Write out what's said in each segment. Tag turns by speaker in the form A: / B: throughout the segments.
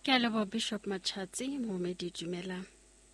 A: Ke a leboha Bishop Machatsi Mohamedi Dumela.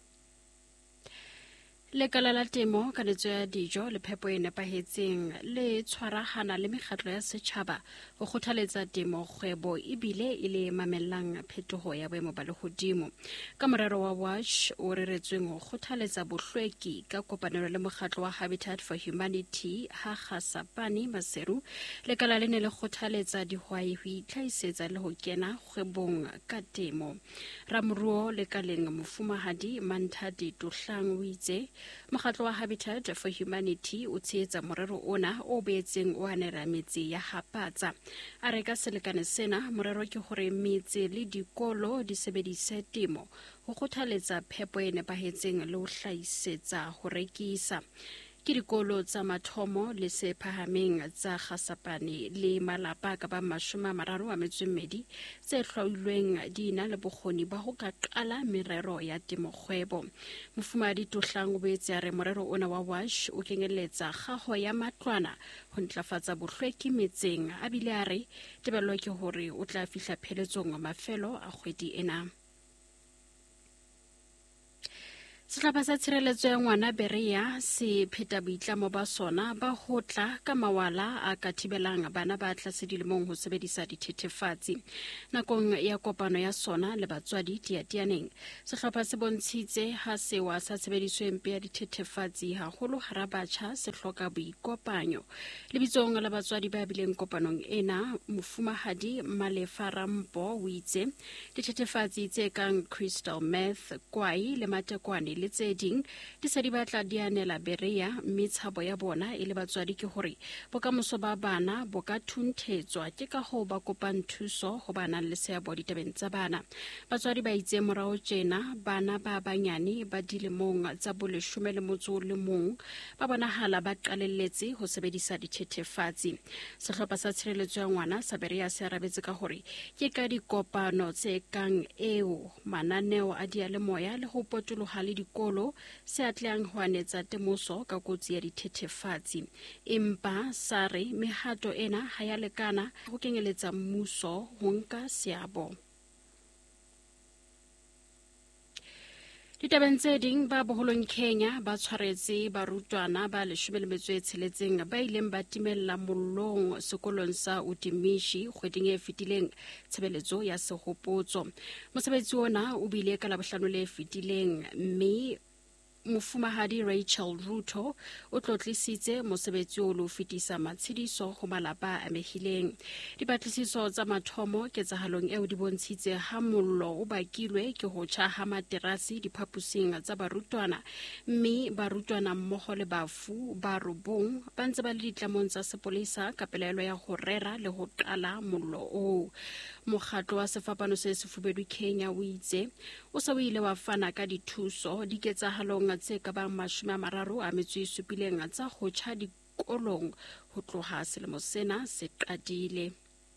A: Lekala la temo ka letso ya dijo le phepo e nepahetseng le tshwarahana le mekgatlo ya setjhaba ho kgothaletsa temo kgwebo ebile e le mamellang phetoho ya boemo ba lehodimo. Ka morero wa WASH o reretsweng ho kgothaletsa bohlweki ka kopanelo le mokgatlo wa Habitat for Humanity ha Khasapani Maseru, lekala le ne le kgothaletsa dihwai ho itlhahisetsa le ho kena kgwebong ka temo. Ramoruo lekaleng Mofumahadi Manthadi Tuhlang o itse mokgatlo wa Habitat for Humanity o tshehetsa morero ona o boetseng o anela metse ya Hapatsa. A re ka selekane sena morero ke hore metse le dikolo di sebedise temo ho kgothaletsa phepo e nepahetseng le ho hlahisetsa ho rekisa. Ke dikolo tsa mathomo le se phahameng tsa Khasapane le malapa ka ba 32 tse hlwailweng di na le bokgoni ba ho ka qala merero ya temokgwebo. Mofumahadi Tuhlang o boetse a re morero ona wa WASH o kenyeletsa kgaho ya matlwana ho ntlafatsa bohlweki metseng, a bile a re tebello ke hore o tla fihla pheletsong mafelo a kgwedi ena. Sehlopha sa tshireletso ya ngwana Berea se pheta boitlamo ba sona ba ho tla ka mawala a ka thibelang bana ba tlase dilemong ho sebedisa dithethefatsi. Nakong ya kopano ya sona le batswadi Tiatianeng, sehlopha se bontshitse ha sewa sa tshebediso e mpe ya dithethefatsi haholo hara batjha se hloka boikopanyo. Lebitsong la batswadi ba bileng kopanong ena, Mofumahadi Malefa Rampo o itse dithethefatsi tse kang crystal meth, kwai le matekwane le tse ding di se di batla di anela Berea, mme tshabo ya bona e le batswadi ke hore bokamoso ba bana bo ka thunthetswa ke ka ho ba kopang thuso ho bana le seabo ditabeng tsa bana. Batswadi ba itse morao tjena bana ba banyane ba dilemong tsa bo 11 ba bonahala ba qalelletse ho sebedisa dithethefatsi. Sehlopha sa tshireletso ya ngwana sa Berea se arabetse ka hore ke ka dikopano tse kang eo mananeo a dialemoya le ho potoloha le dikolo se atleang ho anetsa temoso ka kotsi ya dithethefatsi. Empa sare mehato ena ha ya lekana ho kenyeletsa mmuso ho nka seabo. Ditabeng tse ding ba boholong Kenya ba tshwaretse barutwana ba 16 ba ileng ba timella mollong sekolong sa Utimishi kgweding e fetileng tshebeletso ya sehopotso. Mosebetsi ona o bile ka Labohlano le fetileng, mme Mofumahadi Rachel Ruto o tlotlisitse mosebetsi o lo fetisa matshidiso ho malapa a mehileng. Dipatlisiso tsa mathomo ketsahalong eo di bontshitse ha mollo o bakilwe ke ho tjha ha materasi diphapusing tsa barutwana, mme barutwana mmoho le bafu ba 9 ba ntse ba le ditlamong tsa sepolesa ka pelaelo ya ho rera le ho qala mollo oo. Mokgatlo wa sefapano se sefubedu Kenya o itse o se o ile wa fana ka dithuso diketsahalong tse ka bang 37 tsa ho tjha dikolong ho tloha selemo sena se qadile.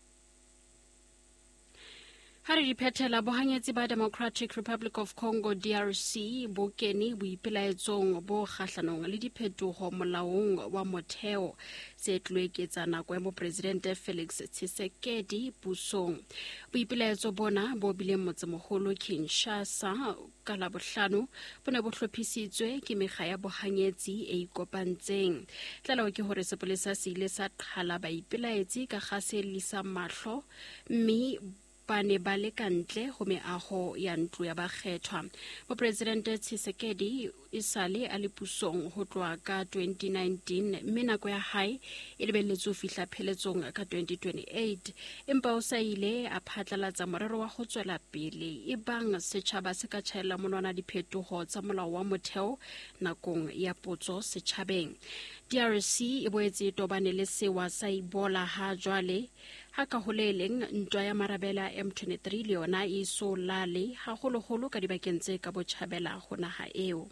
A: Ha re di phethela, bohanyetsi ba Democratic Republic of Congo DRC bo kene boipelaetsong bo kgahlanong le diphetoho molaong wa motheo tse tlweketsa nako ya mopresidente Felix Tshisekedi pusong. Boipelaetso bona bo bileng motsemoholo Kinshasa ka Labohlano bo ne bo hlophisitswe ke mekga ya bohanyetsi e ikopantseng. Tlaleho ke hore sepolesa se ile sa qhala baipelaetsi ka kgaselisa mahlo, mme ba ne ba le kantle ho meaho ya ntlo ya bakgethwa. Mopresidente Tshisekedi e sale a le pusong ho tloha ka 2019, mme nako ya hae e lebelletswe ho fihla pheletsong ka 2028, empa o sa ile a phatlalatsa morero wa ho tswela pele e bang setjhaba se ka tjhaela monwana diphetoho tsa molao wa motheo nakong ya potso setjhabeng. DRC e boetse tobane le sewa sa Ebola ha jwale, ha ka holeleng ntwa ya marabela M23 le yona e so lale haholoholo ka dibakeng tse ka botjhabela ho naha eo.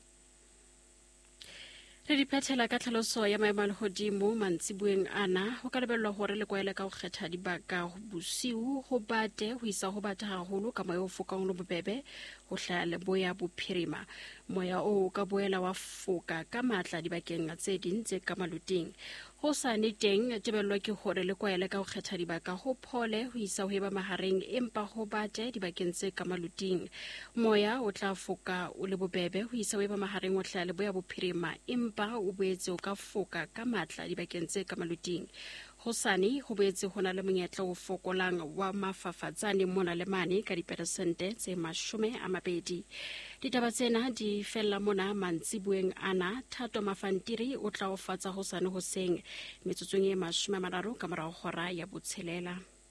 A: Re di phethela ka tlhaloso ya maemo a lehodimo mantsibueng ana ho ka lebellwa hore le kwaela ka ho kgetha dibaka bosiu ho bate ho isa ho bata haholo ka moya o fokang le bobebe ho hlaya leboya bophirima. moya o ka boela wa foka ka matla dibakeng tse ding tse ka maloteng. Ho sane teng tebello ke hore le kwaele ka ho kgetha dibaka ho phole ho isa ho eba mahareng empa ho bate dibakeng tse ka maloteng. Moya o tla foka o le bobebe ho isa ho eba mahareng o tla le boya bophirima empa o boetse o ka foka ka matla dibakeng tse ka maloteng. Hosane ho boetse ho na le monyetla o fokolang wa mafafatsane mona le mane ka diperesente tse 20. Ditaba tsena di fella mona mantsibueng ana. Thato Mafantiri o tla o fatsa hosane hoseng metsotsong e 30 ka morao hora ya botshelela.